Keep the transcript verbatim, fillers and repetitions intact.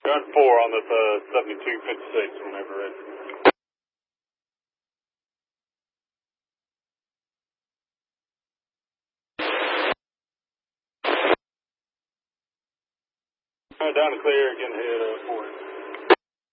Gun four on this uh, seventy-two fifty-six whenever ready. Uh, down to clear, getting ahead of four.